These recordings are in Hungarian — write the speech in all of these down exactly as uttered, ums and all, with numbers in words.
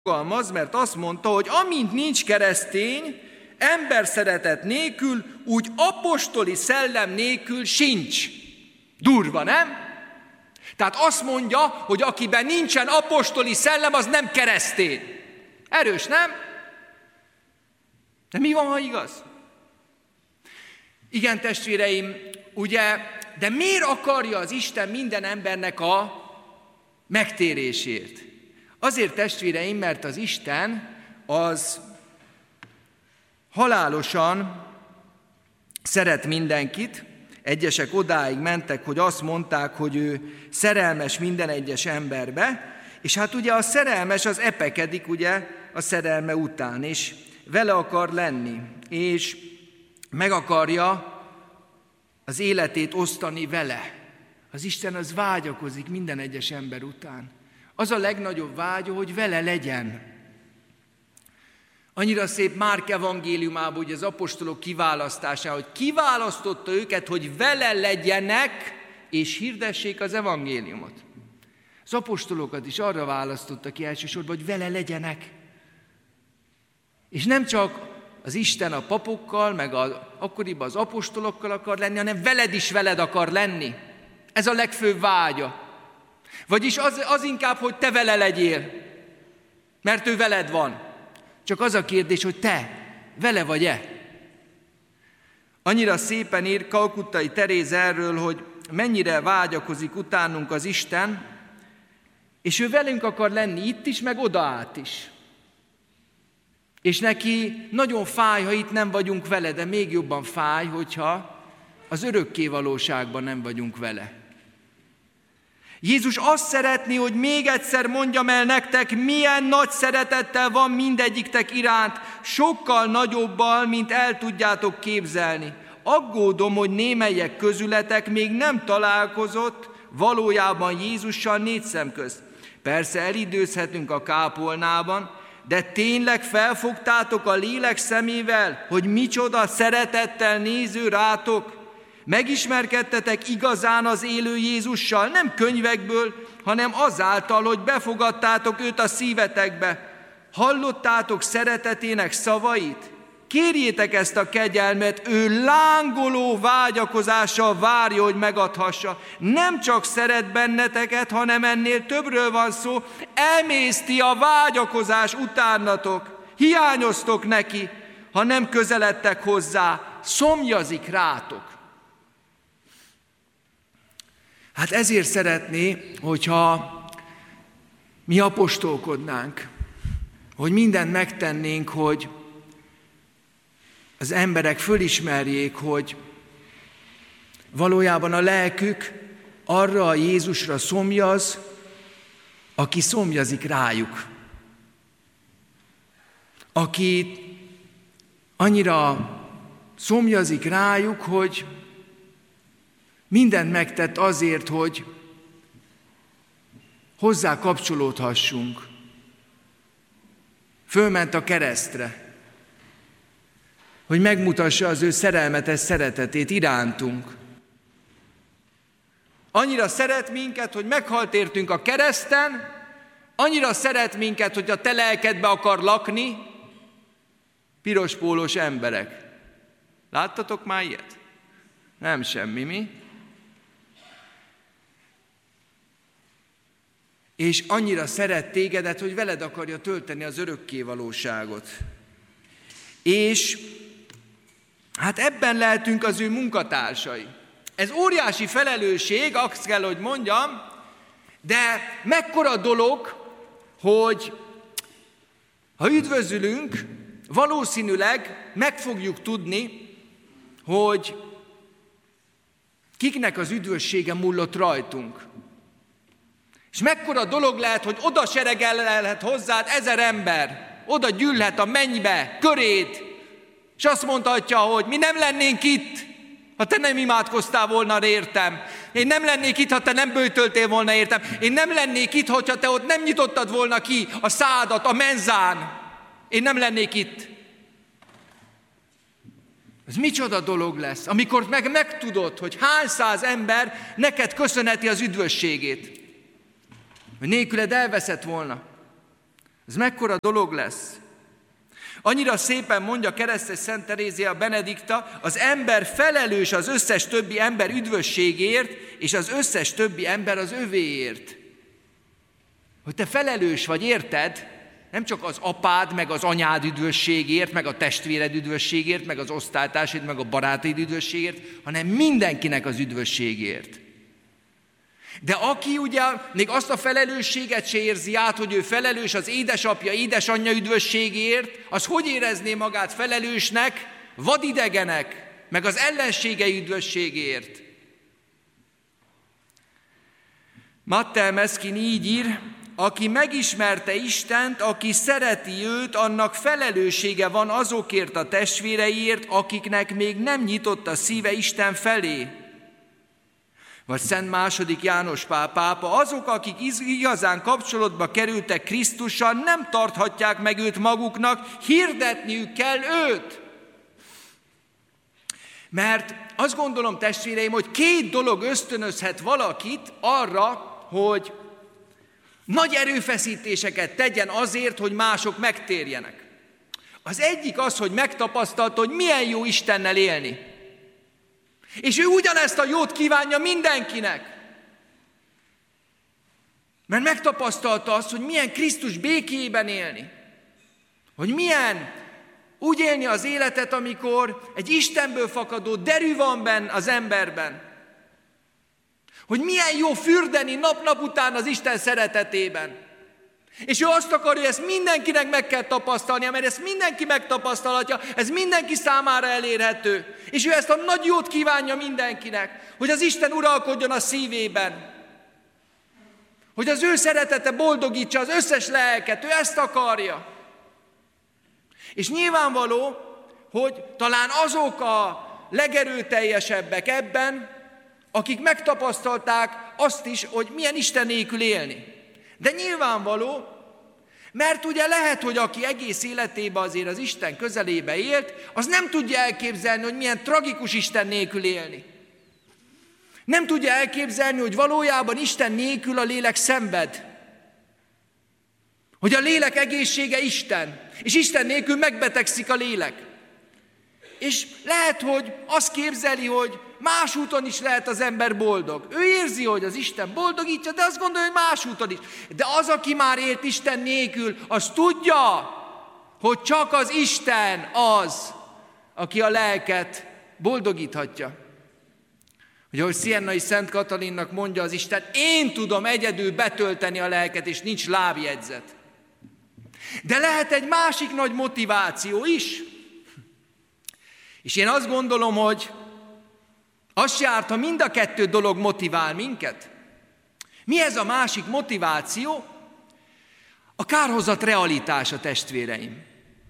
fogalmaz, mert azt mondta, hogy amint nincs keresztény, ember szeretet nélkül, úgy apostoli szellem nélkül sincs. Durva, nem? Tehát azt mondja, hogy akiben nincsen apostoli szellem, az nem keresztény. Erős, nem? De mi van, ha igaz? Igen, testvéreim, ugye, de miért akarja az Isten minden embernek a megtérését? Azért, testvéreim, mert az Isten az halálosan szeret mindenkit. Egyesek odáig mentek, hogy azt mondták, hogy ő szerelmes minden egyes emberbe, és hát ugye a szerelmes az epekedik ugye a szerelme után, és vele akar lenni, és meg akarja az életét osztani vele. Az Isten az vágyakozik minden egyes ember után. Az a legnagyobb vágya, hogy vele legyen. Annyira szép Márk evangéliumában, ugye az apostolok kiválasztása, hogy kiválasztotta őket, hogy vele legyenek, és hirdessék az evangéliumot. Az apostolokat is arra választotta ki elsősorban, hogy vele legyenek. És nem csak az Isten a papokkal, meg az, akkoriban az apostolokkal akar lenni, hanem veled is veled akar lenni. Ez a legfőbb vágya. Vagyis az, az inkább, hogy te vele legyél, mert ő veled van. Csak az a kérdés, hogy te vele vagy-e? Annyira szépen ír Kalkuttai Teréz erről, hogy mennyire vágyakozik utánunk az Isten, és ő velünk akar lenni itt is, meg oda át is. És neki nagyon fáj, ha itt nem vagyunk vele, de még jobban fáj, hogyha az örökké valóságban nem vagyunk vele. Jézus azt szeretné, hogy még egyszer mondjam el nektek, milyen nagy szeretettel van mindegyiktek iránt, sokkal nagyobbal, mint el tudjátok képzelni. Aggódom, hogy némelyek közületek még nem találkozott valójában Jézussal négy szem közt. Persze elidőzhetünk a kápolnában, de tényleg felfogtátok a lélek szemével, hogy micsoda szeretettel néző rátok? Megismerkedtetek igazán az élő Jézussal, nem könyvekből, hanem azáltal, hogy befogadtátok őt a szívetekbe. Hallottátok szeretetének szavait? Kérjétek ezt a kegyelmet, ő lángoló vágyakozással várja, hogy megadhassa. Nem csak szeret benneteket, hanem ennél többről van szó, emészti a vágyakozás utánatok. Hiányoztok neki, ha nem közeledtek hozzá, szomjazik rátok. Hát ezért szeretné, hogyha mi apostolkodnánk, hogy mindent megtennénk, hogy az emberek fölismerjék, hogy valójában a lelkük arra a Jézusra szomjaz, aki szomjazik rájuk. Aki annyira szomjazik rájuk, hogy mindent megtett azért, hogy hozzá kapcsolódhassunk. Fölment a keresztre, hogy megmutassa az ő szerelmetes szeretetét irántunk. Annyira szeret minket, hogy meghalt értünk a kereszten, annyira szeret minket, hogy a te lelkedbe akar lakni, pirospólós emberek. Láttatok már ilyet? Nem semmi, mi? És annyira szeret tégedet, hogy veled akarja tölteni az örökké valóságot. És hát ebben lehetünk az ő munkatársai. Ez óriási felelősség, azt kell, hogy mondjam, de mekkora dolog, hogy ha üdvözülünk, valószínűleg meg fogjuk tudni, hogy kiknek az üdvössége múlott rajtunk. És mekkora dolog lehet, hogy oda seregelhet hozzád ezer ember, oda gyűlhet a mennybe, köréd, és azt mondhatja, hogy mi nem lennénk itt, ha te nem imádkoztál volna értem. Én nem lennék itt, ha te nem böjtöltél volna értem. Én nem lennék itt, hogyha te ott nem nyitottad volna ki a szádat a menzán. Én nem lennék itt. Ez micsoda dolog lesz, amikor meg megtudod, hogy hány száz ember neked köszönheti az üdvösségét. Hogy nélküled elveszett volna. Ez mekkora dolog lesz? Annyira szépen mondja keresztes Szent Terézia Benedikta, az ember felelős az összes többi ember üdvösségért, és az összes többi ember az övéért. Hogy te felelős vagy, érted? Nem csak az apád, meg az anyád üdvösségért, meg a testvéred üdvösségért, meg az osztálytársaid, meg a barátaid üdvösségért, hanem mindenkinek az üdvösségért. De aki ugye még azt a felelősséget se érzi át, hogy ő felelős az édesapja, édesanyja üdvösségért, az hogy érezné magát felelősnek vadidegenek, meg az ellenségei üdvösségért? Mattel Meszkin így ír, aki megismerte Istent, aki szereti őt, annak felelőssége van azokért a testvéreiért, akiknek még nem nyitott a szíve Isten felé. Vagy Szent második János Pál pápa, azok, akik igazán kapcsolatba kerültek Krisztussal, nem tarthatják meg őt maguknak, hirdetniük kell őt. Mert azt gondolom, testvéreim, hogy két dolog ösztönözhet valakit arra, hogy nagy erőfeszítéseket tegyen azért, hogy mások megtérjenek. Az egyik az, hogy megtapasztalta, hogy milyen jó Istennel élni. És ő ugyanezt a jót kívánja mindenkinek. Mert megtapasztalta azt, hogy milyen Krisztus békéjében élni. Hogy milyen úgy élni az életet, amikor egy Istenből fakadó derű van benne az emberben. Hogy milyen jó fürdeni nap-nap után az Isten szeretetében. És ő azt akarja, hogy ezt mindenkinek meg kell tapasztalnia, mert ezt mindenki megtapasztalhatja, ez mindenki számára elérhető. És ő ezt a nagy jót kívánja mindenkinek, hogy az Isten uralkodjon a szívében. Hogy az ő szeretete boldogítsa az összes lelket, ő ezt akarja. És nyilvánvaló, hogy talán azok a legerőteljesebbek ebben, akik megtapasztalták azt is, hogy milyen Isten nélkül élni. De nyilvánvaló, mert ugye lehet, hogy aki egész életében azért az Isten közelébe élt, az nem tudja elképzelni, hogy milyen tragikus Isten nélkül élni. Nem tudja elképzelni, hogy valójában Isten nélkül a lélek szenved. Hogy a lélek egészsége Isten, és Isten nélkül megbetegszik a lélek. És lehet, hogy azt képzeli, hogy más úton is lehet az ember boldog. Ő érzi, hogy az Isten boldogítja, de azt gondolja, hogy más úton is. De az, aki már élt Isten nélkül, az tudja, hogy csak az Isten az, aki a lelket boldogíthatja. Ugye, ahogy Siennai Szent Katalinnak mondja az Isten, én tudom egyedül betölteni a lelket, és nincs lábjegyzet. De lehet egy másik nagy motiváció is. És én azt gondolom, hogy az se árt, ha mind a kettő dolog motivál minket. Mi ez a másik motiváció? A kárhozat realitása, testvéreim.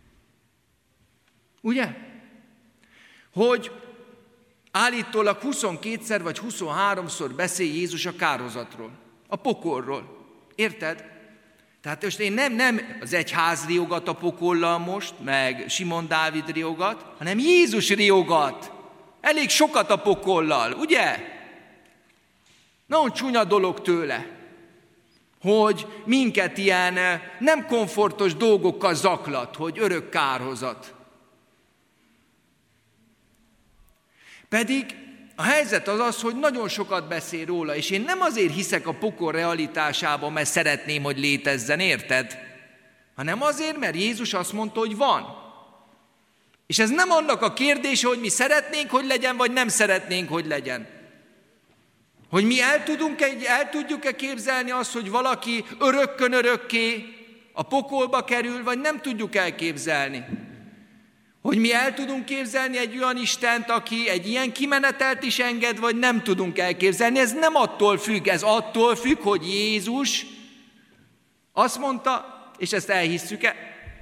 Ugye? Hogy állítólag huszonkétszer vagy huszonháromszor beszél Jézus a kárhozatról, a pokolról. Érted? Tehát most én nem, nem az egyház riogat a pokollal most, meg Simon Dávid riogat, hanem Jézus riogat. Elég sokat a pokollal, ugye? Nagyon csúnya dolog tőle, hogy minket ilyen nem komfortos dolgokkal zaklat, hogy örök kárhozat. Pedig a helyzet az az, hogy nagyon sokat beszél róla, és én nem azért hiszek a pokol realitásában, mert szeretném, hogy létezzen, érted? Hanem azért, mert Jézus azt mondta, hogy van. És ez nem annak a kérdése, hogy mi szeretnénk, hogy legyen, vagy nem szeretnénk, hogy legyen. Hogy mi el, tudunk, el tudjuk-e képzelni azt, hogy valaki örökkön örökké a pokolba kerül, vagy nem tudjuk elképzelni. Hogy mi el tudunk képzelni egy olyan Istent, aki egy ilyen kimenetelt is enged, vagy nem tudunk elképzelni. Ez nem attól függ, ez attól függ, hogy Jézus azt mondta, és ezt elhisszük-e.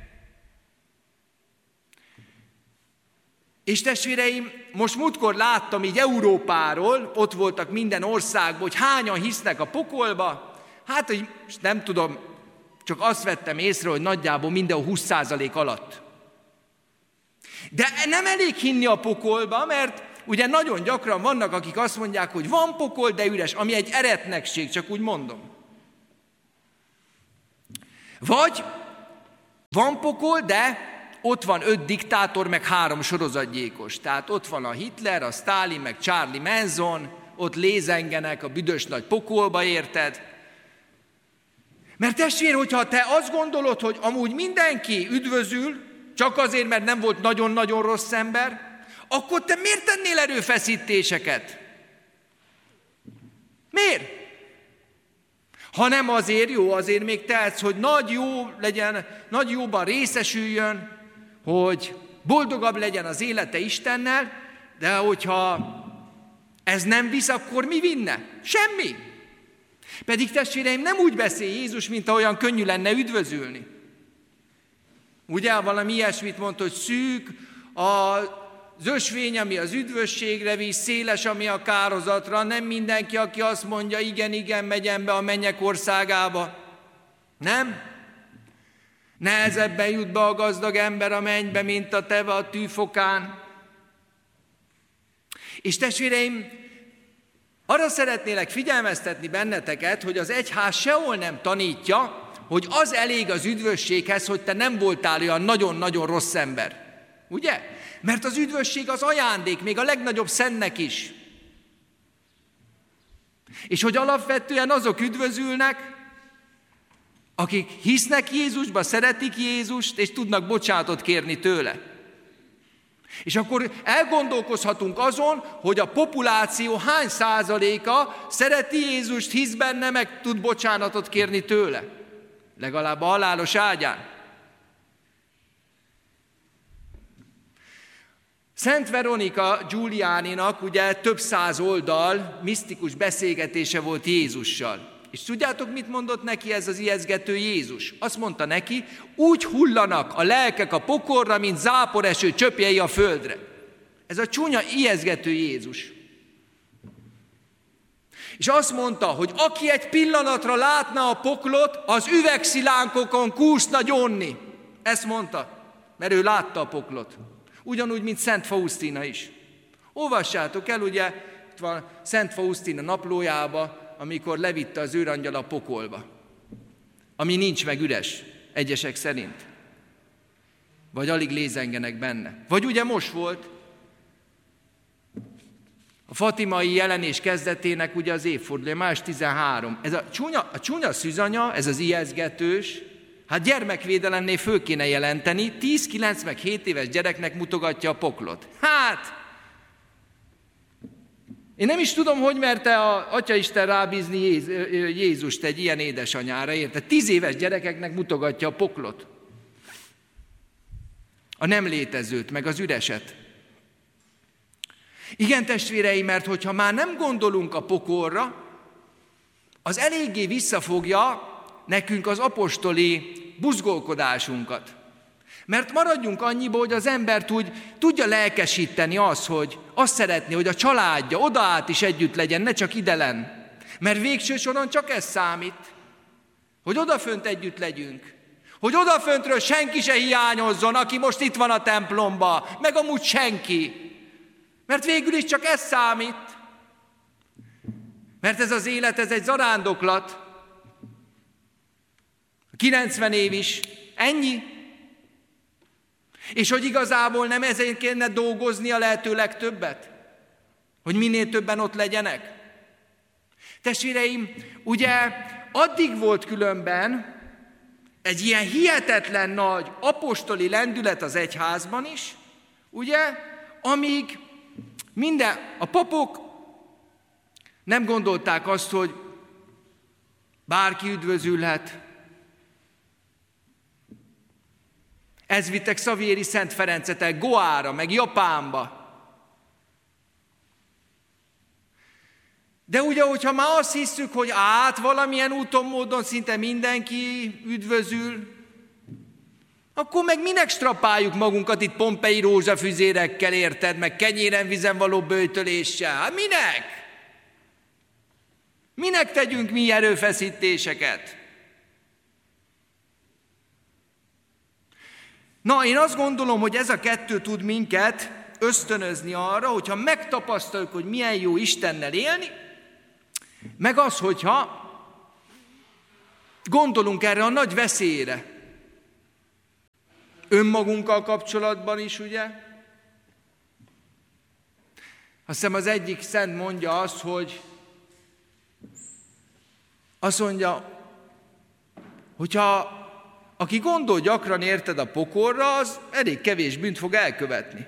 És testvéreim, most múltkor láttam így Európáról, ott voltak minden országban, hogy hányan hisznek a pokolba. Hát, hogy nem tudom, csak azt vettem észre, hogy nagyjából mindenhol húsz százalék alatt. De nem elég hinni a pokolba, mert ugye nagyon gyakran vannak, akik azt mondják, hogy van pokol, de üres, ami egy eretnekség, csak úgy mondom. Vagy Van pokol, de ott van öt diktátor, meg három sorozatgyilkos. Tehát ott van a Hitler, a Sztálin, meg Charlie Manson, ott lézengenek a büdös nagy pokolba, érted? Mert testvér, hogyha te azt gondolod, hogy amúgy mindenki üdvözül, csak azért, mert nem volt nagyon-nagyon rossz ember, akkor te miért tennél erőfeszítéseket? Miért? Ha nem azért jó, azért még tehetsz, hogy nagy jó legyen, nagy jóban részesüljön, hogy boldogabb legyen az élete Istennel, de hogyha ez nem visz, akkor mi vinne? Semmi. Pedig testvéreim, nem úgy beszél Jézus, mint olyan könnyű lenne üdvözülni. Ugye valami ilyesmit mondta, hogy szűk az ösvény, ami az üdvösségre visz, széles, ami a kárhozatra, nem mindenki, aki azt mondja, igen, igen, megyen be a mennyek országába. Nem? Nehezebben jut be a gazdag ember a mennybe, mint a teve a tűfokán. És testvéreim, arra szeretnélek figyelmeztetni benneteket, hogy az egyház sehol nem tanítja, hogy az elég az üdvösséghez, hogy te nem voltál olyan nagyon-nagyon rossz ember. Ugye? Mert az üdvösség az ajándék, még a legnagyobb szentnek is. És hogy alapvetően azok üdvözülnek, akik hisznek Jézusba, szeretik Jézust, és tudnak bocsánatot kérni tőle. És akkor elgondolkozhatunk azon, hogy a populáció hány százaléka szereti Jézust, hisz benne, meg tud bocsánatot kérni tőle. Legalább a halálos ágyán. Szent Veronika Giulianinak ugye több száz oldal misztikus beszélgetése volt Jézussal. És tudjátok, mit mondott neki ez az ijesztgető Jézus? Azt mondta neki, úgy hullanak a lelkek a pokolra, mint záporeső csöpjei a földre. Ez a csúnya ijesztgető Jézus. És azt mondta, hogy aki egy pillanatra látna a poklot, az üvegszilánkokon kúszna gyónni. Ezt mondta, mert ő látta a poklot. Ugyanúgy, mint Szent Faustina is. Olvassátok el, ugye, itt van Szent Faustina naplójába, amikor levitte az őrangyal a pokolba, ami nincs meg üres, egyesek szerint. Vagy alig lézengenek benne. Vagy ugye most volt a fatimai jelenés kezdetének ugye az évfordulója, május tizenharmadika. Ez a csúnya, a csúnya szűzanya, ez az ijesztgetős, hát gyermekvédelemnél föl kéne jelenteni, tíz, kilenc meg hét éves gyereknek mutogatja a poklot. Hát, én nem is tudom, hogy merte a Atyaisten rábízni Jézust egy ilyen édesanyára, érted? Tíz éves gyerekeknek mutogatja a poklot. A nem létezőt, meg az üreset. Igen, testvéreim, mert hogyha már nem gondolunk a pokolra, az eléggé visszafogja nekünk az apostoli buzgolkodásunkat. Mert maradjunk annyiba, hogy az embert úgy tudja lelkesíteni az, hogy azt szeretné, hogy a családja odaát is együtt legyen, ne csak idelen. Mert végső soron csak ez számít, hogy odafönt együtt legyünk. Hogy odaföntről senki se hiányozzon, aki most itt van a templomba, meg amúgy senki. Mert végül is csak ez számít. Mert ez az élet, ez egy zarándoklat. kilencven év is, ennyi. És hogy igazából nem ezért kéne dolgozni a lehető legtöbbet? Hogy minél többen ott legyenek? Testvéreim, ugye addig volt különben egy ilyen hihetetlen nagy apostoli lendület az egyházban is, ugye, amíg minden, a papok nem gondolták azt, hogy bárki üdvözülhet. Ez vittek Xavieri Szent Ferencet el Goára, meg Japánba. De ugye, hogyha már azt hiszük, hogy át valamilyen úton, módon szinte mindenki üdvözül, akkor meg minek strapáljuk magunkat itt pompei rózsafüzérekkel, érted, meg kenyéren vízen való böjtöléssel? Hát minek? Minek tegyünk mi erőfeszítéseket? Na, én azt gondolom, hogy ez a kettő tud minket ösztönözni arra, hogyha megtapasztaljuk, hogy milyen jó Istennel élni, meg az, hogyha gondolunk erre a nagy veszélyre, önmagunkkal kapcsolatban is, ugye? Azt hiszem az egyik szent mondja azt, hogy azt mondja, hogyha aki gondol gyakran érted a pokolra, az elég kevés bűnt fog elkövetni.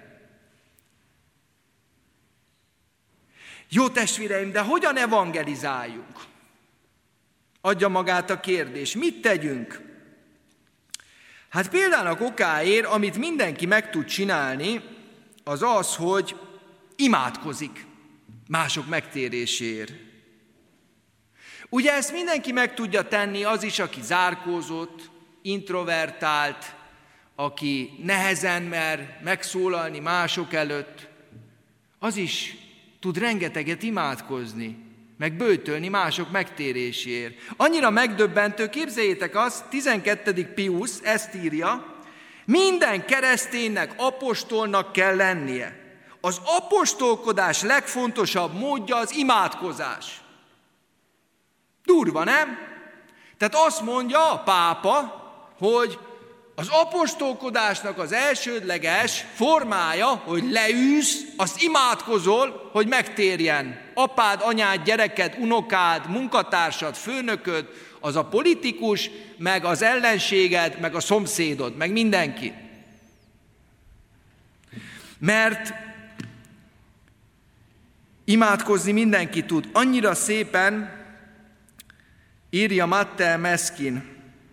Jó testvéreim, de hogyan evangelizáljunk? Adja magát a kérdés. Mit tegyünk? Hát példának okáért, amit mindenki meg tud csinálni, az az, hogy imádkozik mások megtéréséért. Ugye ezt mindenki meg tudja tenni, az is, aki zárkózott, introvertált, aki nehezen mer megszólalni mások előtt, az is tud rengeteget imádkozni, meg böjtölni mások megtéréséért. Annyira megdöbbentő, képzeljétek azt, tizenkettedik Piusz ezt írja, minden kereszténynek apostolnak kell lennie. Az apostolkodás legfontosabb módja az imádkozás. Durva, nem? Tehát azt mondja a pápa, hogy az apostolkodásnak az elsődleges formája, hogy leülsz, azt imádkozol, hogy megtérjen. Apád, anyád, gyereked, unokád, munkatársad, főnököd, az a politikus, meg az ellenséged, meg a szomszédod, meg mindenki. Mert imádkozni mindenki tud. Annyira szépen írja Matthew Meskin.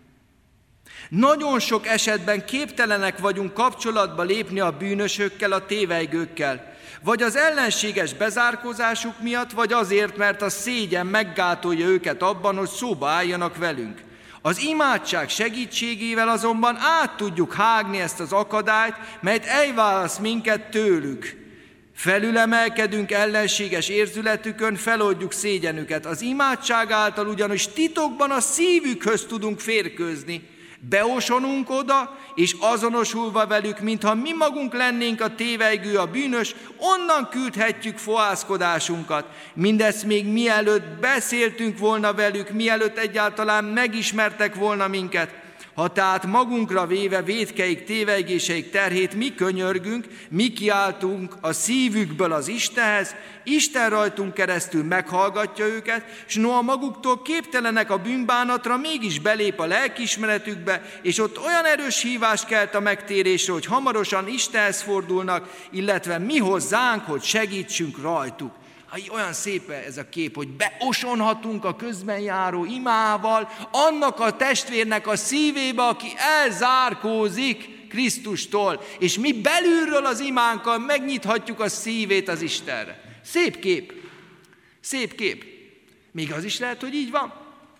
Nagyon sok esetben képtelenek vagyunk kapcsolatba lépni a bűnösökkel, a tévejgőkkel, vagy az ellenséges bezárkózásuk miatt, vagy azért, mert a szégyen meggátolja őket abban, hogy szóba álljanak velünk. Az imádság segítségével azonban át tudjuk hágni ezt az akadályt, melyet elválaszt minket tőlük. Felülemelkedünk ellenséges érzületükön, feloldjuk szégyenüket. Az imádság által ugyanis titokban a szívükhöz tudunk férkőzni. Beosonunk oda, és azonosulva velük, mintha mi magunk lennénk a tévejgő, a bűnös, onnan küldhetjük fohászkodásunkat. Mindezt még mielőtt beszéltünk volna velük, mielőtt egyáltalán megismertek volna minket. Ha tehát magunkra véve vétkeik, tévejgéseik terhét mi könyörgünk, mi kiáltunk a szívükből az Istenhez, Isten rajtunk keresztül meghallgatja őket, s noha maguktól képtelenek a bűnbánatra, mégis belép a lelkiismeretükbe, és ott olyan erős hívást kelt a megtérésre, hogy hamarosan Istenhez fordulnak, illetve mi hozzánk, hogy segítsünk rajtuk. Olyan szép ez a kép, hogy beosonhatunk a közben járó imával annak a testvérnek a szívébe, aki elzárkózik Krisztustól, és mi belülről az imánkkal megnyithatjuk a szívét az Istenre. Szép kép, szép kép. Még az is lehet, hogy így van,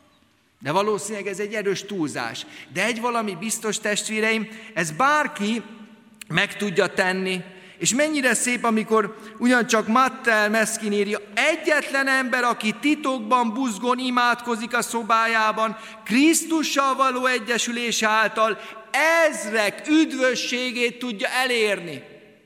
de valószínűleg ez egy erős túlzás. De egy valami biztos, testvéreim, ez bárki meg tudja tenni. És mennyire szép, amikor ugyancsak Matthew Meskin írja, egyetlen ember, aki titokban buzgón imádkozik a szobájában, Krisztussal való egyesülés által ezrek üdvösségét tudja elérni.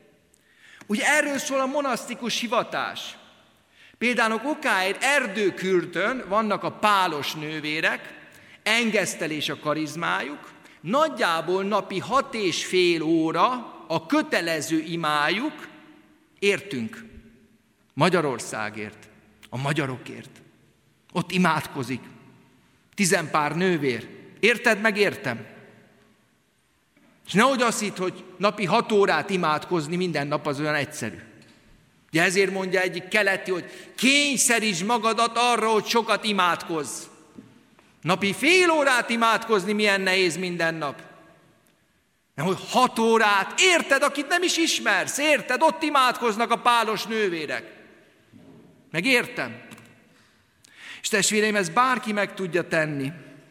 Ugye erről szól a monasztikus hivatás. Például okáért erdőkürtön vannak a pálos nővérek, engesztelés a karizmájuk, nagyjából napi hat és fél óra a kötelező imájuk, értünk, Magyarországért, a magyarokért. Ott imádkozik, tizenpár nővér. Érted, meg értem? És nehogy azt hidd, hogy napi hat órát imádkozni minden nap az olyan egyszerű. Ugye ezért mondja egyik keleti, hogy kényszerítsd magadat arra, hogy sokat imádkozz. Napi fél órát imádkozni milyen nehéz minden nap. Nem, hogy hat órát, érted, akit nem is ismersz, érted, ott imádkoznak a pálos nővérek. Meg értem. És testvéreim, ezt bárki meg tudja tenni.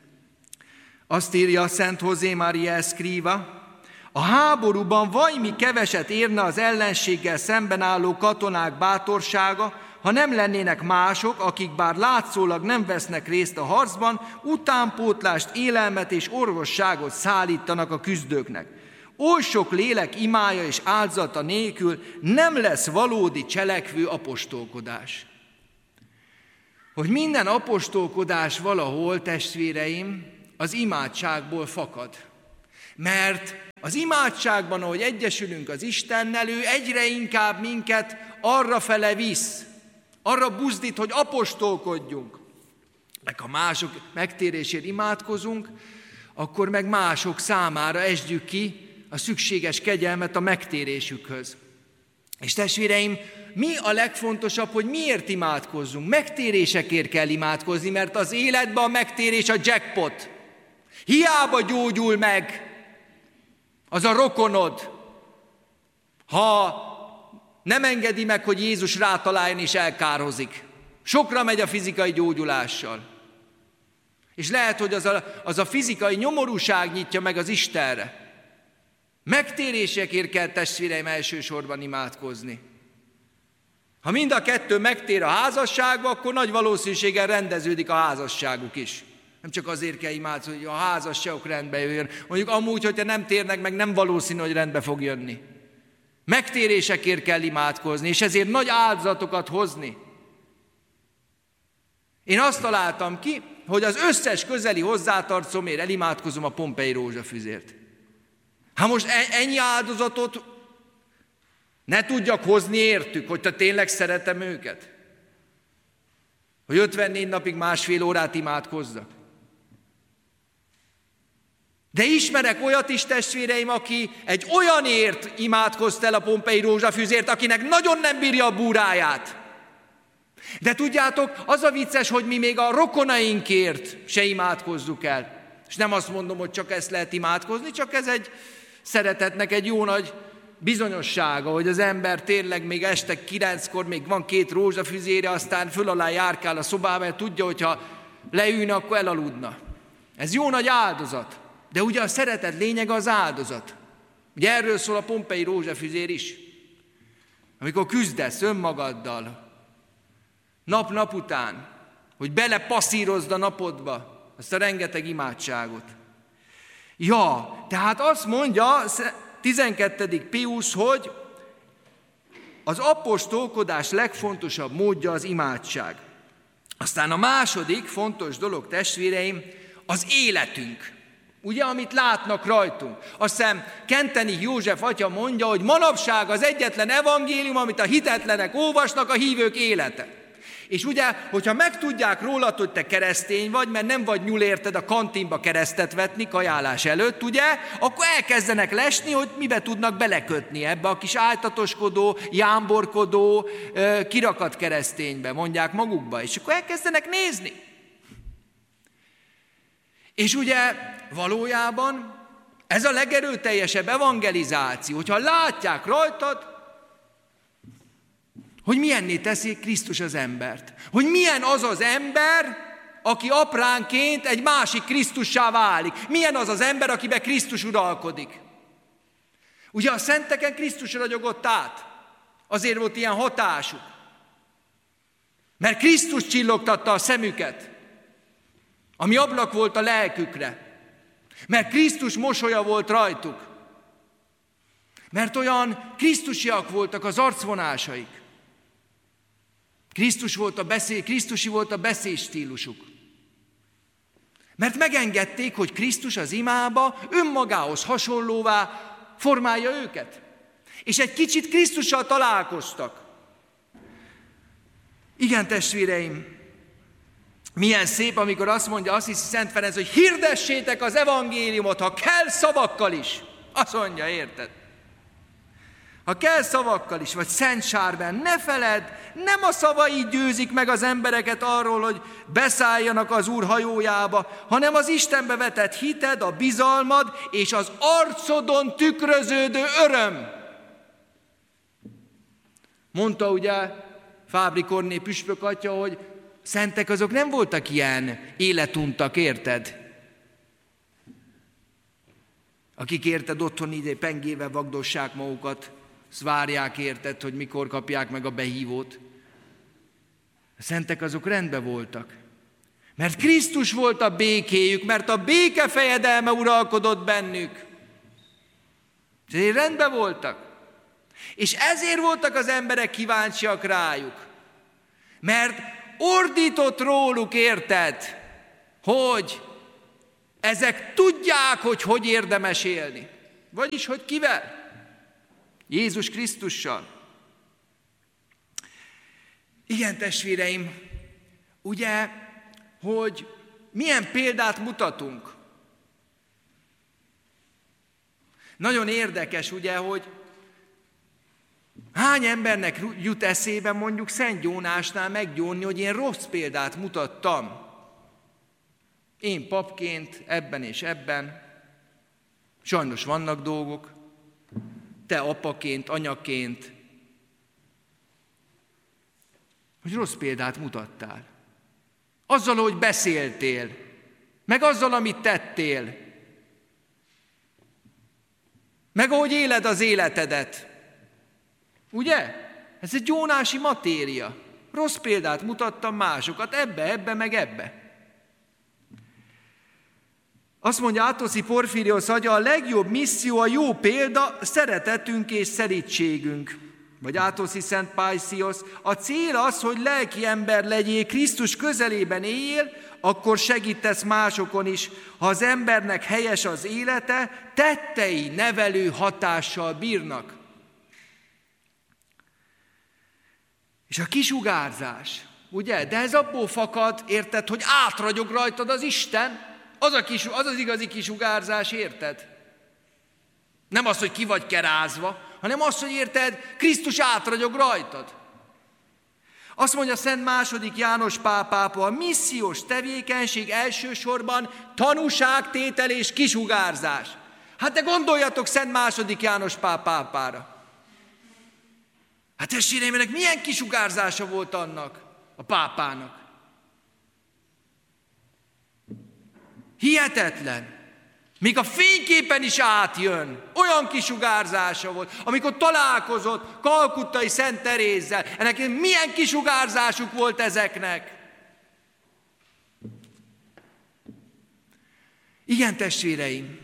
Azt írja a Szent José María Escriva, a háborúban vajmi keveset érne az ellenséggel szemben álló katonák bátorsága, ha nem lennének mások, akik bár látszólag nem vesznek részt a harcban, utánpótlást, élelmet és orvosságot szállítanak a küzdőknek. Oly sok lélek imája és áldozata nélkül nem lesz valódi cselekvő apostolkodás. Hogy minden apostolkodás valahol, testvéreim, az imádságból fakad. Mert az imádságban, ahogy egyesülünk az Istennel, ő egyre inkább minket arra fele visz, arra buzdít, hogy apostolkodjunk. Meg ha mások megtérésért imádkozunk, akkor meg mások számára esdjük ki a szükséges kegyelmet a megtérésükhöz. És testvéreim, mi a legfontosabb, hogy miért imádkozzunk? Megtérésekért kell imádkozni, mert az életben a megtérés a jackpot. Hiába gyógyul meg az a rokonod, ha nem engedi meg, hogy Jézus rátaláljon és elkározik. Sokra megy a fizikai gyógyulással. És lehet, hogy az a, az a fizikai nyomorúság nyitja meg az Istenre. Megtérésekért kell, testvéreim, elsősorban imádkozni. Ha mind a kettő megtér a házasságba, akkor nagy valószínűséggel rendeződik a házasságuk is. Nem csak azért kell imádkozni, hogy a házasságok rendbe jöjjön. Mondjuk amúgy, hogyha nem térnek meg, nem valószínű, hogy rendbe fog jönni. Megtérésekért kell imádkozni, és ezért nagy áldozatokat hozni. Én azt találtam ki, hogy az összes közeli hozzátartozomért elimádkozom a Pompei rózsafüzért. Ha most ennyi áldozatot ne tudjak hozni értük, hogy te tényleg szeretem őket? Hogy ötvennégy napig másfél órát imádkozzak? De ismerek olyat is, testvéreim, aki egy olyanért imádkozt el a Pompei rózsafüzért, akinek nagyon nem bírja a búráját. De tudjátok, az a vicces, hogy mi még a rokonainkért se imádkozzuk el. És nem azt mondom, hogy csak ezt lehet imádkozni, csak ez egy szeretetnek egy jó nagy bizonyossága, hogy az ember tényleg még este kilenckor még van két rózsafüzére, aztán föl alá járkál a szobába, mert tudja, hogyha leülne, akkor elaludna. Ez jó nagy áldozat. De ugye a szeretet lényege az áldozat. Ugye erről szól a Pompei rózsafüzér is. Amikor küzdesz önmagaddal, nap-nap után, hogy belepasszírozd a napodba azt a rengeteg imádságot. Ja, tehát azt mondja tizenkettedik Piusz, hogy az apostolkodás legfontosabb módja az imádság. Aztán a második fontos dolog, testvéreim, az életünk. Ugye, amit látnak rajtunk. Azt hiszem, Kentenich József atya mondja, hogy manapság az egyetlen evangélium, amit a hitetlenek olvasnak, a hívők élete. És ugye, hogyha megtudják rólad, hogy te keresztény vagy, mert nem vagy nyúl érted a kantinba keresztet vetni kajálás előtt, ugye, akkor elkezdenek lesni, hogy mibe tudnak belekötni ebbe a kis áltatoskodó, jámborkodó, kirakat kereszténybe, mondják magukba, és akkor elkezdenek nézni. És ugye valójában ez a legerőteljesebb evangelizáció, hogyha látják rajtad, hogy milyenné teszi Krisztus az embert. Hogy milyen az az ember, aki apránként egy másik Krisztussá válik. Milyen az az ember, akiben Krisztus uralkodik. Ugye a szenteken Krisztus ragyogott át. Azért volt ilyen hatásuk. Mert Krisztus csillogtatta a szemüket, ami ablak volt a lelkükre. Mert Krisztus mosolya volt rajtuk. Mert olyan krisztusiak voltak az arcvonásaik. Krisztus volt a beszél, Krisztusi volt a beszédstílusuk. Mert megengedték, hogy Krisztus az imába önmagához hasonlóvá formálja őket. És egy kicsit Krisztussal találkoztak. Igen, testvéreim, milyen szép, amikor azt mondja Assisi Szent Ferenc, hogy hirdessétek az evangéliumot, ha kell szavakkal is. Azt mondja, érted? Ha kell szavakkal is, vagy Szent Sárben, ne feledd, nem a szavai győzik meg az embereket arról, hogy beszálljanak az Úr hajójába, hanem az Istenbe vetett hited, a bizalmad és az arcodon tükröződő öröm. Mondta ugye Fábri Korné püspök atya, hogy szentek azok nem voltak ilyen életuntak, érted? Akik érted otthon ide pengével vagdossák magukat, azt várják, érted, hogy mikor kapják meg a behívót. A szentek azok rendben voltak. Mert Krisztus volt a békéjük, mert a béke fejedelme uralkodott bennük. Ezért rendben voltak. És ezért voltak az emberek kíváncsiak rájuk. Mert ordított róluk, érted, hogy ezek tudják, hogy hogy érdemes élni. Vagyis, hogy kivel? Jézus Krisztussal. Igen, testvéreim, ugye, hogy milyen példát mutatunk. Nagyon érdekes, ugye, hogy hány embernek jut eszébe mondjuk Szent Jónásnál meggyónni, hogy én rossz példát mutattam. Én papként, ebben és ebben. Sajnos vannak dolgok. Te apaként, anyaként. Hogy rossz példát mutattál. Azzal, hogy beszéltél. Meg azzal, amit tettél. Meg ahogy éled az életedet. Ugye? Ez egy gyónási matéria. Rossz példát mutattam másokat, ebbe, ebbe, meg ebbe. Azt mondja Átoszi Porfíriosz atya, a legjobb misszió, a jó példa, szeretetünk és szerítségünk. Vagy Átoszi Szent Pájsziosz, a cél az, hogy lelki ember legyél, Krisztus közelében éljél, akkor segítesz másokon is. Ha az embernek helyes az élete, tettei nevelő hatással bírnak. És a kisugárzás, ugye? De ez abból fakad, érted, hogy átragyog rajtad az Isten, az, a kis, az az igazi kisugárzás, érted? Nem az, hogy ki vagy kerázva, hanem az, hogy érted, Krisztus átragyog rajtad. Azt mondja Szent második János Pál pápa, a missziós tevékenység elsősorban tanúságtétel és kisugárzás. Hát de gondoljatok Szent második János Pál pápára. Hát testvéreim, ennek milyen kisugárzása volt annak a pápának? Hihetetlen. Még a fényképen is átjön. Olyan kisugárzása volt, amikor találkozott kalkuttai Szent Terézzel. Ennek milyen kisugárzásuk volt ezeknek? Igen, testvéreim.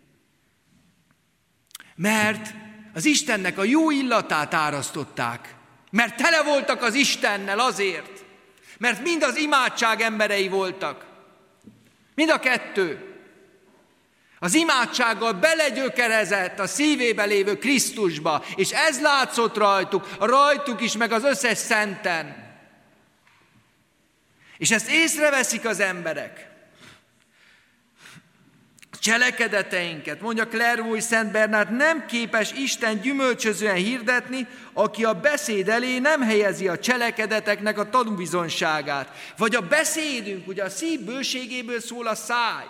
Mert az Istennek a jó illatát árasztották. Mert tele voltak az Istennel azért. Mert mind az imádság emberei voltak. Mind a kettő. Az imádsággal belegyökerezett a szívébe lévő Krisztusba, és ez látszott rajtuk, rajtuk is, meg az összes szenten. És ezt észreveszik az emberek. Cselekedeteinket, mondja Clairvaux Szent Bernát, nem képes Isten gyümölcsözően hirdetni, aki a beszéd elé nem helyezi a cselekedeteknek a tanúbizonyságát. Vagy a beszédünk, ugye a szív bőségéből szól a száj.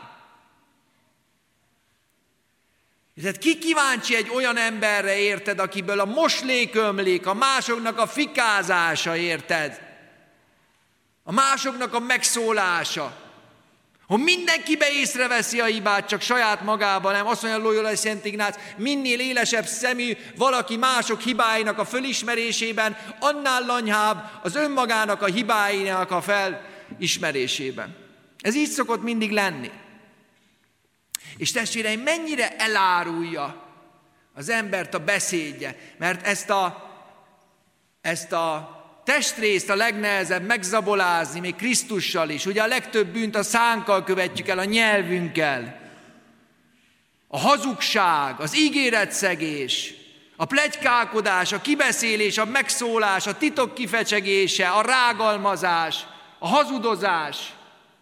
Tehát ki kíváncsi egy olyan emberre, érted, akiből a moslék ömlik, a másoknak a fikázása, érted? A másoknak a megszólása. Hogy mindenkibe észreveszi a hibát, csak saját magában nem. Azt mondja Loyola Szent Ignác, minél élesebb szemű valaki mások hibáinak a fölismerésében, annál lanyhább az önmagának a hibáinak a felismerésében. Ez így szokott mindig lenni. És testvéreim, mennyire elárulja az embert a beszédje, mert ezt a, ezt a testrészt a legnehezebb megzabolázni, még Krisztussal is. Ugye a legtöbb bűnt a szánkkal követjük el, a nyelvünkkel. A hazugság, az ígéretszegés, a pletykálkodás, a kibeszélés, a megszólás, a titok kifecsegése, a rágalmazás, a hazudozás.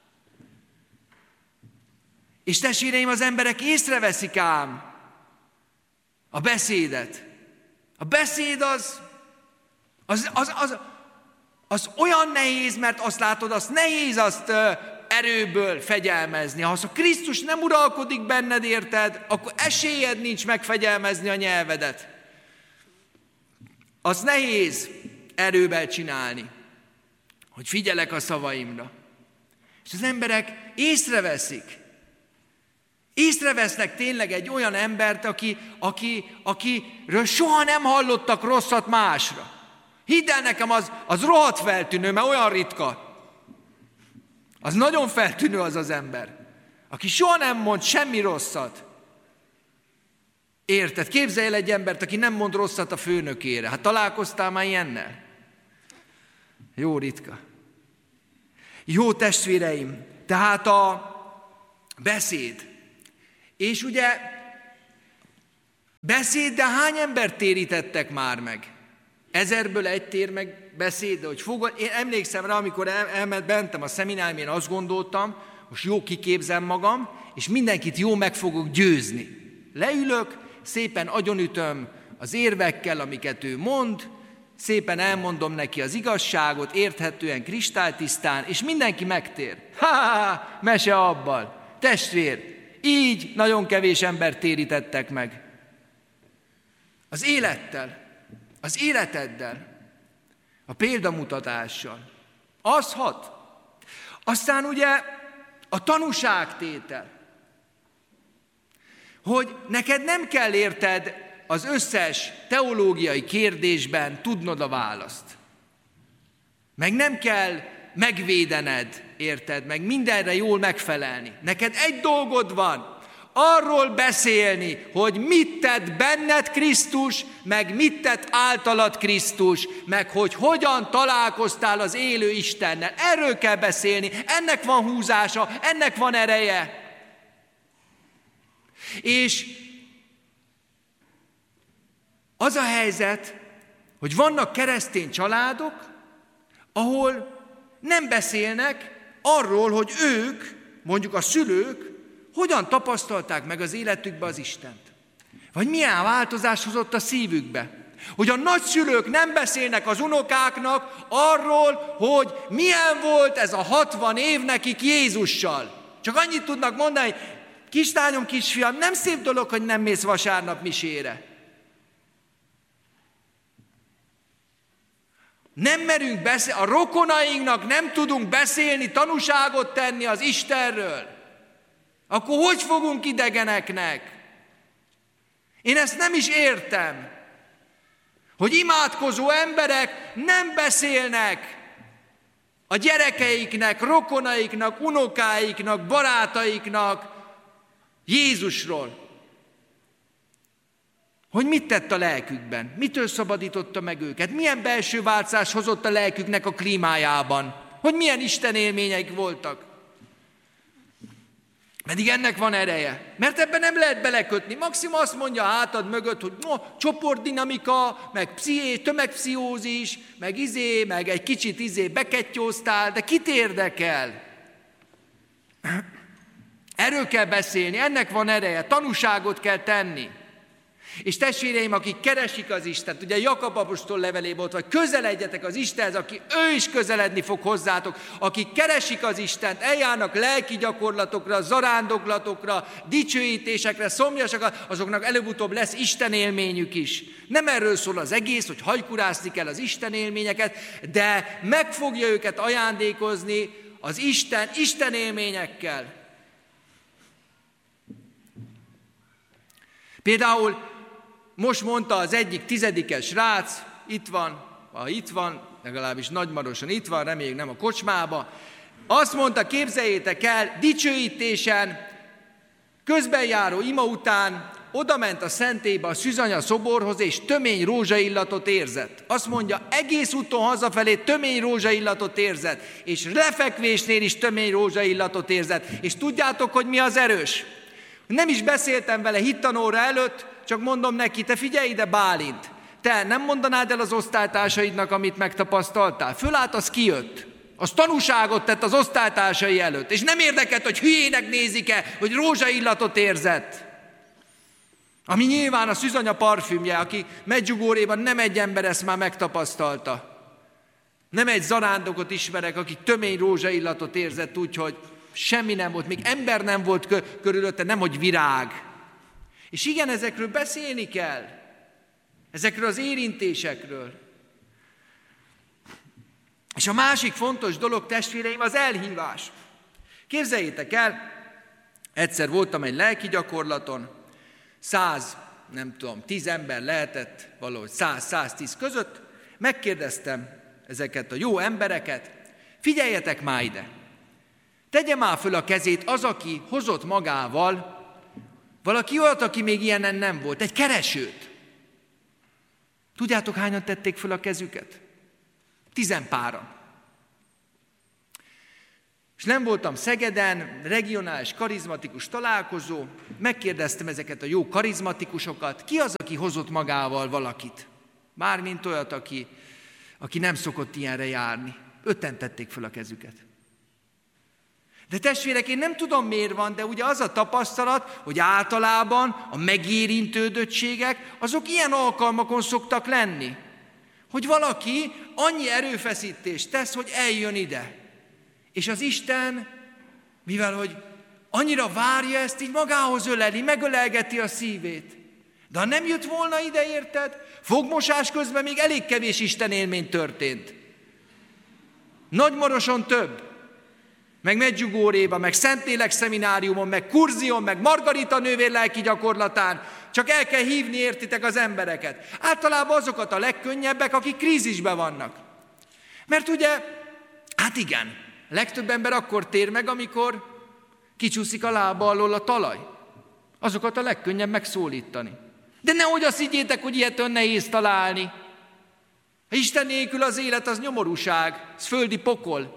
És testvéreim, az emberek észreveszik ám a beszédet. A beszéd az, az, az, az, az olyan nehéz, mert azt látod, azt nehéz azt erőből fegyelmezni. Ha az a Krisztus nem uralkodik benned, érted, akkor esélyed nincs megfegyelmezni a nyelvedet. Az nehéz erővel csinálni, hogy figyelek a szavaimra. És az emberek észreveszik. Észrevesznek tényleg egy olyan embert, aki, aki, akiről soha nem hallottak rosszat másra. Hidd el nekem, az, az rohadt feltűnő, mert olyan ritka. Az nagyon feltűnő az az ember, aki soha nem mond semmi rosszat. Érted? Képzelj el egy embert, aki nem mond rosszat a főnökére. Hát találkoztál már ilyennel? Jó ritka. Jó testvéreim, tehát a beszéd. És ugye Beszéd, de hány embert térítettek már meg? Ezerből egy tér meg beszéd, de hogy fogod. Én emlékszem rá, amikor el, elment bentem a szemináriumon, én azt gondoltam, most jó kiképzem magam, és mindenkit jó meg fogok győzni. Leülök, szépen agyonütöm az érvekkel, amiket ő mond, szépen elmondom neki az igazságot, érthetően, kristálytisztán, és mindenki megtér. Ha-ha-ha, mese abbal. Testvér, így nagyon kevés embert térítettek meg. Az élettel, az életeddel, a példamutatással. Az hat. Aztán ugye a tanúságtétel, hogy neked nem kell érted az összes teológiai kérdésben tudnod a választ. Meg nem kell megvédened, érted, meg mindenre jól megfelelni. Neked egy dolgod van, arról beszélni, hogy mit tett benned Krisztus, meg mit tett általad Krisztus, meg hogy hogyan találkoztál az élő Istennel. Erről kell beszélni, ennek van húzása, ennek van ereje. És az a helyzet, hogy vannak keresztény családok, ahol nem beszélnek arról, hogy ők, mondjuk a szülők, hogyan tapasztalták meg az életükbe az Istent. Vagy milyen változás hozott a szívükbe. Hogy a nagyszülők nem beszélnek az unokáknak arról, hogy milyen volt ez a hatvan év nekik Jézussal. Csak annyit tudnak mondani, hogy kislányom, kisfiam, nem szép dolog, hogy nem mész vasárnap misére. Nem merünk beszélni, a rokonainknak nem tudunk beszélni, tanúságot tenni az Istenről. Akkor hogy fogunk idegeneknek? Én ezt nem is értem, hogy imádkozó emberek nem beszélnek a gyerekeiknek, rokonaiknak, unokáiknak, barátaiknak Jézusról. Hogy mit tett a lelkükben? Mitől szabadította meg őket? Milyen belső változás hozott a lelküknek a klímájában? Hogy milyen Isten élményeik voltak? Pedig ennek van ereje. Mert ebben nem lehet belekötni. Maximum azt mondja a hátad mögött, hogy no, csoportdinamika, meg psziché, tömegpszichózis, meg izé, meg egy kicsit izé bekettyóztál, de kit érdekel? Erről kell beszélni, ennek van ereje, tanúságot kell tenni. És testvéreim, akik keresik az Istent, ugye Jakab apostol levelében ott, vagy közeledjetek az Istenhez, aki ő is közeledni fog hozzátok, akik keresik az Istent, eljárnak lelki gyakorlatokra, zarándoklatokra, dicsőítésekre, szomjasakra, azoknak előbb-utóbb lesz Isten élményük is. Nem erről szól az egész, hogy hajkurászni kell az Isten élményeket, de meg fogja őket ajándékozni az Isten, Isten élményekkel. Például most mondta az egyik tizedikes srác, itt van, ha itt van, legalábbis Nagymaroson itt van, reméljük nem a kocsmába, azt mondta, képzeljétek el, dicsőítésen, közben járó ima után odament a szentélybe a Szűzanya szoborhoz, és tömény rózsaillatot érzett. Azt mondja, egész úton hazafelé tömény rózsaillatot érzett, és lefekvésnél is tömény rózsaillatot érzett. És tudjátok, hogy mi az erős? Nem is beszéltem vele hittanóra előtt, csak mondom neki, te figyelj ide, Bálint, te nem mondanád el az osztálytársaidnak, amit megtapasztaltál? Fölállt, az kijött. Az tanúságot tett az osztálytársai előtt. És nem érdekelt, hogy hülyének nézik-e, hogy rózsaillatot érzett. Ami nyilván a Szűzanya parfümje, aki Medjugorjéban nem egy ember ezt már megtapasztalta. Nem egy zarándokot ismerek, aki tömény rózsaillatot érzett úgy, hogy semmi nem volt, még ember nem volt kö- körülötte, nem hogy virág. És igen, ezekről beszélni kell. Ezekről az érintésekről. És a másik fontos dolog, testvéreim, az elhívás. Képzeljétek el, egyszer voltam egy lelki gyakorlaton, száz, nem tudom, tíz ember lehetett, valahogy száz-száztíz között, megkérdeztem ezeket a jó embereket, figyeljetek már ide, tegye már föl a kezét az, aki hozott magával valaki olyat, aki még ilyenen nem volt, egy keresőt. Tudjátok, hányan tették föl a kezüket? Tizenpáran. És nem voltam Szegeden, regionális karizmatikus találkozó, megkérdeztem ezeket a jó karizmatikusokat, ki az, aki hozott magával valakit? Mármint olyat, aki, aki nem szokott ilyenre járni. Ötten tették fel a kezüket. De testvérek, én nem tudom, miért van, de ugye az a tapasztalat, hogy általában a megérintődöttségek, azok ilyen alkalmakon szoktak lenni. Hogy valaki annyi erőfeszítést tesz, hogy eljön ide. És az Isten, mivel hogy annyira várja ezt, így magához öleli, megölelgeti a szívét. De ha nem jött volna ide, érted? Fogmosás közben még elég kevés Isten élmény történt. Nagymaroson több. Meg Medjugorjéba, meg Szentlélek szemináriumon, meg Kurzion, meg Margarita nővér lelki gyakorlatán. Csak el kell hívni, értitek, az embereket. Általában azokat a legkönnyebbek, akik krízisben vannak. Mert ugye, hát igen, legtöbb ember akkor tér meg, amikor kicsúszik a lába alól a talaj. Azokat a legkönnyebb megszólítani. De nehogy azt higgyétek, hogy ilyet ön nehéz találni. Ha Isten nélkül az élet, az nyomorúság, az földi pokol.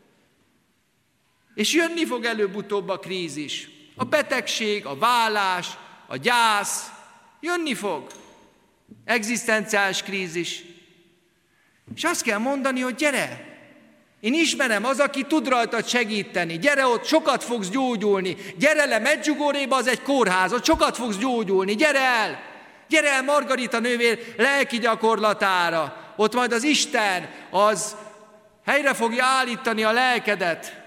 És jönni fog előbb-utóbb a krízis. A betegség, a vállás, a gyász, jönni fog. Egzisztenciális krízis. És azt kell mondani, hogy gyere, én ismerem az, aki tud rajtad segíteni. Gyere ott, sokat fogsz gyógyulni. Gyere le Medjugorjéba, az egy kórház, ott sokat fogsz gyógyulni. Gyere el! Gyere el Margarita nővér lelki gyakorlatára. Ott majd az Isten, az helyre fogja állítani a lelkedet.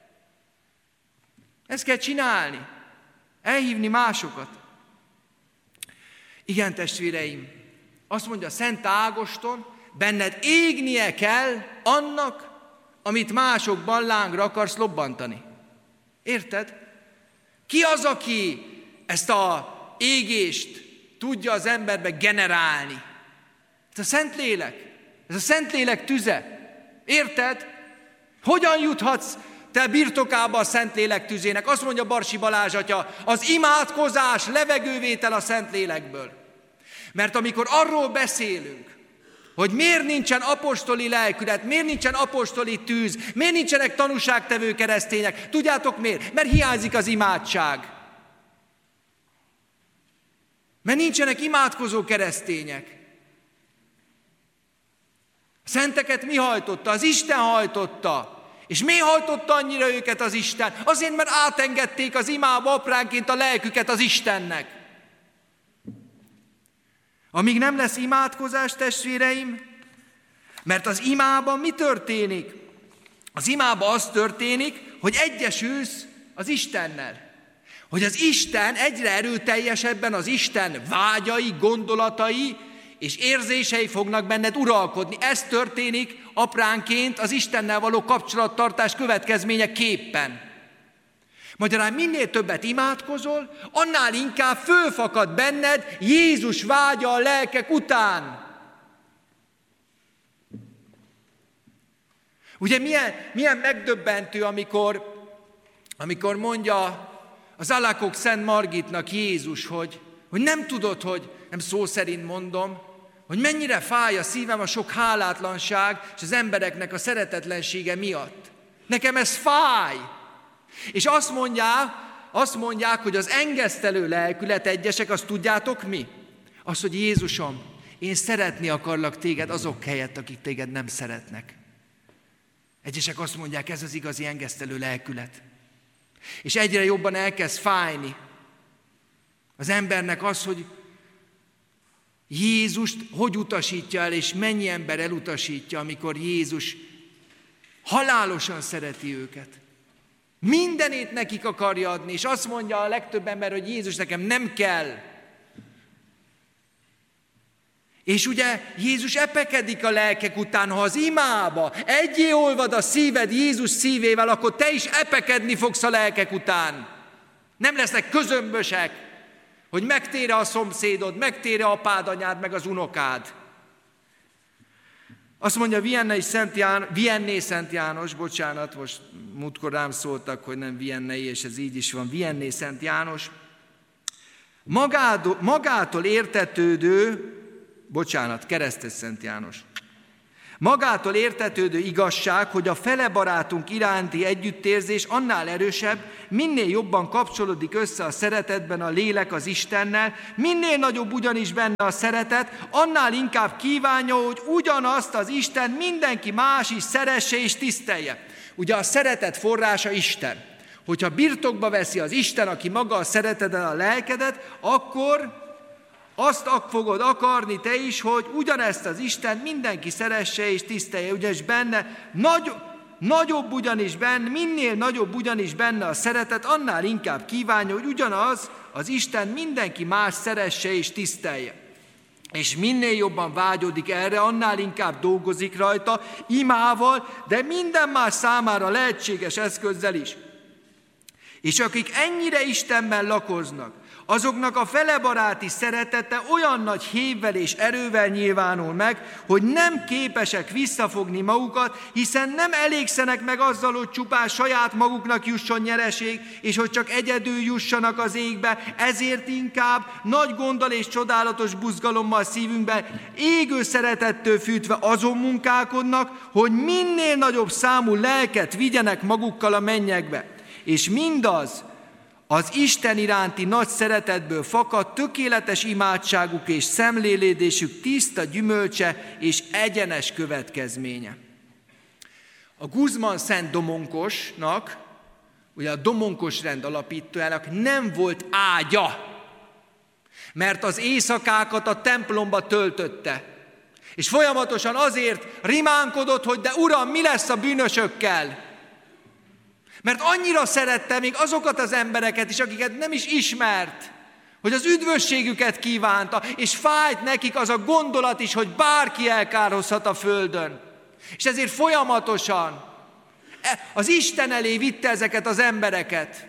Ezt kell csinálni. Elhívni másokat. Igen, testvéreim, azt mondja Szent Ágoston, benned égnie kell annak, amit másokban lángra akarsz lobbantani. Érted? Ki az, aki ezt a égést tudja az emberbe generálni? Ez a Szentlélek. Ez a Szentlélek tüze. Érted? Hogyan juthatsz te birtokába a Szentlélek tüzének? Azt mondja Barsi Balázs atya, az imádkozás, levegővétel a Szentlélekből. Mert amikor arról beszélünk, hogy miért nincsen apostoli lelkület, miért nincsen apostoli tűz, miért nincsenek tanúságtevő keresztények, tudjátok miért? Mert hiányzik az imádság. Mert nincsenek imádkozó keresztények. A szenteket mi hajtotta? Az Isten hajtotta. És mi hajtotta annyira őket az Isten? Azért, mert átengedték az imába apránként a lelküket az Istennek. Amíg nem lesz imádkozás, testvéreim, mert az imában mi történik? Az imában az történik, hogy egyesülsz az Istennel. Hogy az Isten egyre erőteljesebben, az Isten vágyai, gondolatai és érzései fognak benned uralkodni. Ez történik apránként az Istennel való kapcsolattartás következményeképpen. Magyarán minél többet imádkozol, annál inkább fölfakad benned Jézus vágya a lelkek után. Ugye milyen, milyen megdöbbentő, amikor, amikor mondja az Alakok Szent Margitnak Jézus, hogy, hogy nem tudod, hogy nem szó szerint mondom, hogy mennyire fáj a szívem a sok hálátlanság és az embereknek a szeretetlensége miatt. Nekem ez fáj. És azt mondják, azt mondják, hogy az engesztelő lelkület egyesek, azt tudjátok mi? Az, hogy Jézusom, én szeretni akarlak téged azok helyett, akik téged nem szeretnek. Egyesek azt mondják, ez az igazi engesztelő lelkület. És egyre jobban elkezd fájni az embernek az, hogy Jézust hogy utasítja el, és mennyi ember elutasítja, amikor Jézus halálosan szereti őket. Mindenét nekik akarja adni, és azt mondja a legtöbb ember, hogy Jézus nekem nem kell. És ugye Jézus epekedik a lelkek után, ha az imába egyé olvad a szíved Jézus szívével, akkor te is epekedni fogsz a lelkek után. Nem lesznek közömbösek, hogy megtére a szomszédod, megtére apád, anyád, meg az unokád. Azt mondja Vianney Szent János, Vianney Szent János, bocsánat, most múltkor rám szóltak, hogy nem Vianney, és ez így is van, Vianney Szent János, magától, magától értetődő, bocsánat, Keresztes Szent János, Magától értetődő igazság, hogy a fele barátunk iránti együttérzés annál erősebb, minél jobban kapcsolódik össze a szeretetben a lélek az Istennel, minél nagyobb ugyanis benne a szeretet, annál inkább kívánja, hogy ugyanazt az Isten mindenki más is szeresse és tisztelje. Ugye a szeretet forrása Isten. Hogyha birtokba veszi az Isten, aki maga a szereteddel a lelkedet, akkor azt fogod akarni te is, hogy ugyanezt az Isten mindenki szeresse és tisztelje, ugyanis benne nagy, nagyobb ugyanis benne, minél nagyobb ugyanis benne a szeretet, annál inkább kívánja, hogy ugyanaz az Isten mindenki más szeresse és tisztelje. És minél jobban vágyodik erre, annál inkább dolgozik rajta, imával, de minden más számára lehetséges eszközzel is. És akik ennyire Istenben lakoznak, azoknak a felebaráti szeretete olyan nagy hévvel és erővel nyilvánul meg, hogy nem képesek visszafogni magukat, hiszen nem elégszenek meg azzal, hogy csupán saját maguknak jusson nyereség, és hogy csak egyedül jussanak az égbe, ezért inkább nagy gonddal és csodálatos buzgalommal szívünkben, égő szeretettől fűtve azon munkálkodnak, hogy minél nagyobb számú lelket vigyenek magukkal a mennyekbe. És mindaz, az Isten iránti nagy szeretetből fakad tökéletes imádságuk és szemlélődésük tiszta gyümölcse és egyenes következménye. A Guzmán Szent Domonkosnak, ugye a Domonkos rend alapítójának nem volt ágya, mert az éjszakákat a templomba töltötte. És folyamatosan azért rimánkodott, hogy de Uram, mi lesz a bűnösökkel? Mert annyira szerette még azokat az embereket is, akiket nem is ismert, hogy az üdvösségüket kívánta, és fájt nekik az a gondolat is, hogy bárki elkározhat a földön. És ezért folyamatosan az Isten elé vitte ezeket az embereket.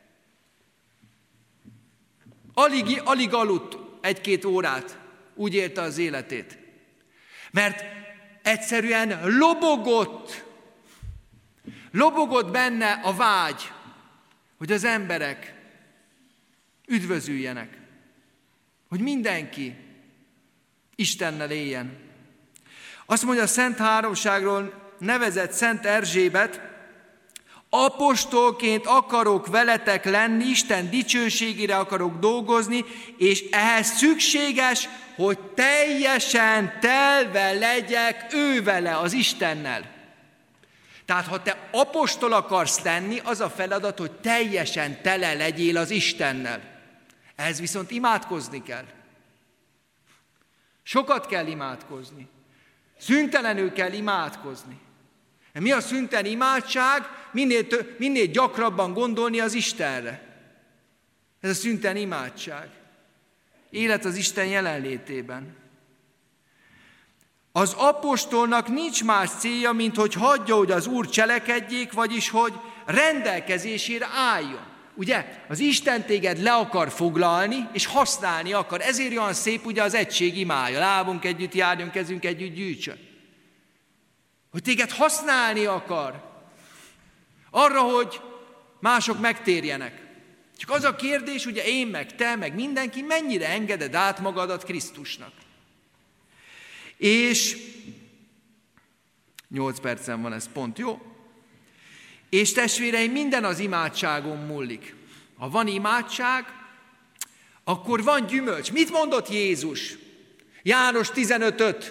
Alig, alig aludt egy-két órát, úgy élte az életét. Mert egyszerűen lobogott, Lobogott benne a vágy, hogy az emberek üdvözüljenek, hogy mindenki Istennel éljen. Azt mondja a Szent Háromságról nevezett Szent Erzsébet, apostolként akarok veletek lenni, Isten dicsőségére akarok dolgozni, és ehhez szükséges, hogy teljesen telve legyek ő vele, az Istennel. Tehát ha te apostol akarsz lenni, az a feladat, hogy teljesen tele legyél az Istennel. Ehhez viszont imádkozni kell. Sokat kell imádkozni. Szüntelenül kell imádkozni. Mi a szüntelen imádság? Minél, tő, minél gyakrabban gondolni az Istenre. Ez a szüntelen imádság. Élet az Isten jelenlétében. Az apostolnak nincs más célja, mint hogy hagyja, hogy az Úr cselekedjék, vagyis hogy rendelkezésére álljon. Ugye, az Isten téged le akar foglalni, és használni akar. Ezért olyan szép ugye az egység imája. Lábunk együtt járjon, kezünk együtt gyűjtsön. Hogy téged használni akar. Arra, hogy mások megtérjenek. Csak az a kérdés, ugye én, meg te, meg mindenki, mennyire engeded át magadat Krisztusnak. És nyolc percen van, ez pont jó. És testvéreim, minden az imádságon múlik. Ha van imádság, akkor van gyümölcs. Mit mondott Jézus? János tizenöt öt.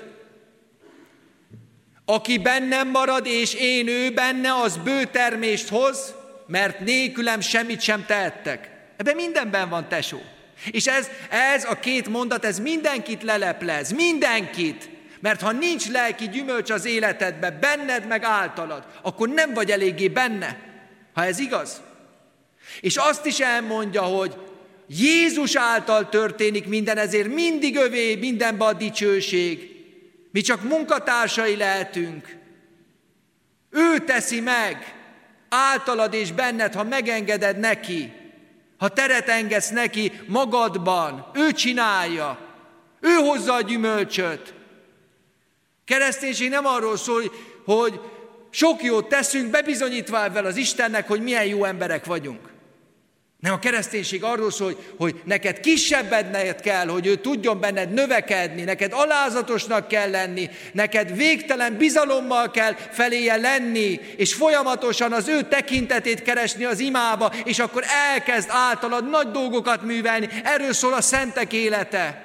Aki bennem marad, és én ő benne, az bő termést hoz, mert nélkülem semmit sem tehettek. Ebben mindenben van, tesó. És ez, ez a két mondat, ez mindenkit leleplez, mindenkit. Mert ha nincs lelki gyümölcs az életedben, benned meg általad, akkor nem vagy eléggé benne, ha ez igaz. És azt is elmondja, hogy Jézus által történik minden, ezért mindig övé mindenben a dicsőség. Mi csak munkatársai lehetünk. Ő teszi meg általad és benned, ha megengeded neki. Ha teret engedsz neki magadban, ő csinálja. Ő hozza a gyümölcsöt. Kereszténység nem arról szól, hogy sok jót teszünk, bebizonyítva ezzel az Istennek, hogy milyen jó emberek vagyunk. Nem, a kereszténység arról szól, hogy, hogy neked kisebbedned kell, hogy ő tudjon benned növekedni, neked alázatosnak kell lenni, neked végtelen bizalommal kell feléje lenni, és folyamatosan az ő tekintetét keresni az imába, és akkor elkezd általad nagy dolgokat művelni. Erről szól a szentek élete.